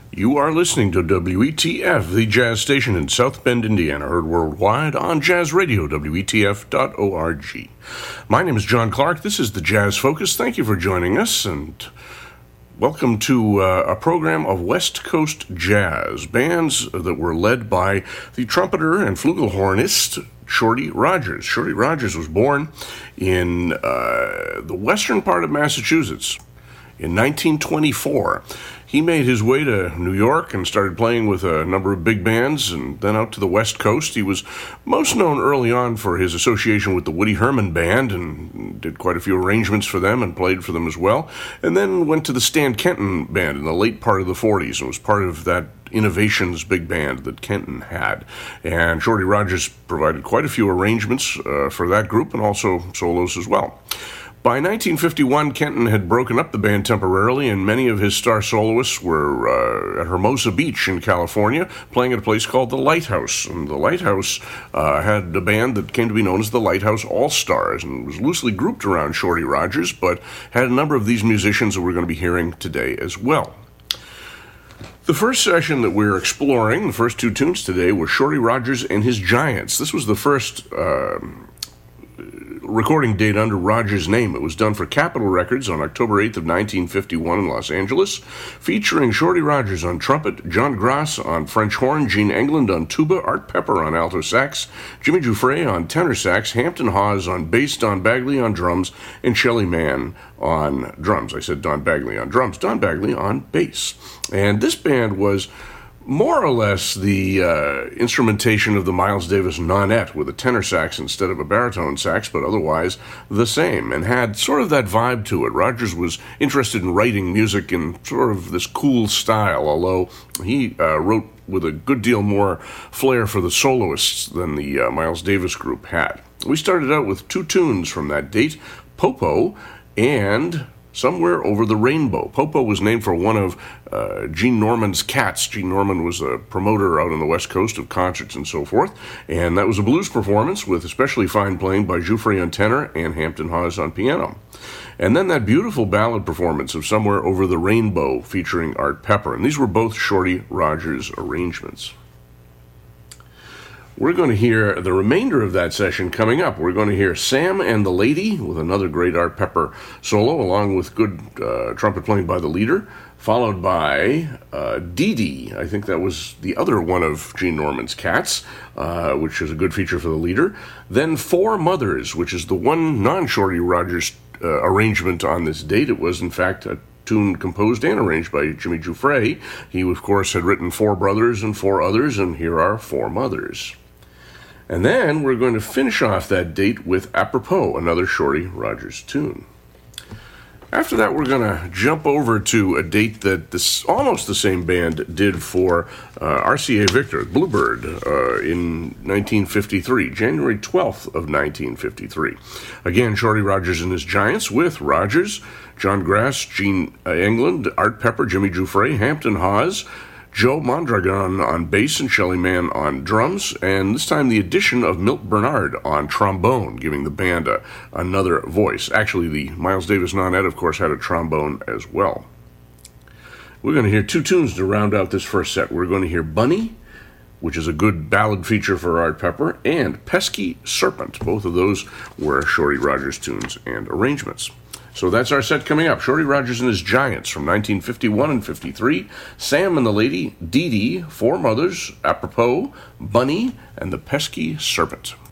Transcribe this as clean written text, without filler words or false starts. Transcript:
You are listening to WETF, the jazz station in South Bend, Indiana, heard worldwide on Jazz Radio, WETF.org. My name is John Clark. This is the Jazz Focus. Thank you for joining us, and welcome to a program of West Coast jazz, bands that were led by the trumpeter and flugelhornist Shorty Rogers. Shorty Rogers was born in the western part of Massachusetts in 1924. He made his way to New York and started playing with a number of big bands and then out to the West Coast. He was most known early on for his association with the Woody Herman Band and did quite a few arrangements for them and played for them as well. And then went to the Stan Kenton Band in the late part of the 40s and was part of that Innovations big band that Kenton had. And Shorty Rogers provided quite a few arrangements for that group and also solos as well. By 1951, Kenton had broken up the band temporarily, and many of his star soloists were at Hermosa Beach in California, playing at a place called the Lighthouse. And the Lighthouse had a band that came to be known as the Lighthouse All-Stars, and was loosely grouped around Shorty Rogers, but had a number of these musicians that we're going to be hearing today as well. The first session that we're exploring, the first two tunes today, were Shorty Rogers and his Giants. This was the first recording date under Rogers' name. It was done for Capitol Records on October 8th of 1951 in Los Angeles, featuring Shorty Rogers on trumpet, John Grass on French horn, Gene England on tuba, Art Pepper on alto sax, Jimmy Giuffre on tenor sax, Hampton Hawes on bass, Don Bagley on drums, and Shelly Manne on drums. I said Don Bagley on drums, Don Bagley on bass. And this band was more or less the instrumentation of the Miles Davis nonette with a tenor sax instead of a baritone sax, but otherwise the same, and had sort of that vibe to it. Rogers was interested in writing music in sort of this cool style, although he wrote with a good deal more flair for the soloists than the Miles Davis group had. We started out with two tunes from that date, Popo and Somewhere Over the Rainbow. Popo was named for one of Gene Norman's cats. Gene Norman was a promoter out on the West Coast of concerts and so forth, and that was a blues performance with especially fine playing by Giuffre on tenor and Hampton Hawes on piano. And then that beautiful ballad performance of Somewhere Over the Rainbow featuring Art Pepper, and these were both Shorty Rogers arrangements. We're going to hear the remainder of that session coming up. We're going to hear Sam and the Lady with another great Art Pepper solo, along with good trumpet playing by the leader, followed by Dee Dee. I think that was the other one of Gene Norman's cats, which is a good feature for the leader. Then Four Mothers, which is the one non-Shorty Rogers arrangement on this date. It was, in fact, a tune composed and arranged by Jimmy Giuffre. He, of course, had written Four Brothers and Four Others, and here are Four Mothers. And then we're going to finish off that date with Apropos, another Shorty Rogers tune. After that, we're going to jump over to a date that almost the same band did for RCA Victor, Bluebird, in 1953, January 12th of 1953. Again, Shorty Rogers and his Giants with Rogers, John Grass, Gene England, Art Pepper, Jimmy Giuffre, Hampton Hawes, Joe Mondragon on bass and Shelly Manne on drums, and this time the addition of Milt Bernard on trombone, giving the band another voice. Actually, the Miles Davis nonette, of course, had a trombone as well. We're going to hear two tunes to round out this first set. We're going to hear Bunny, which is a good ballad feature for Art Pepper, and Pesky Serpent. Both of those were Shorty Rogers tunes and arrangements. So that's our set coming up. Shorty Rogers and his Giants from 1951 and 53, Sam and the Lady, Dee Dee, Four Mothers, Apropos, Bunny, and the Pesky Serpent.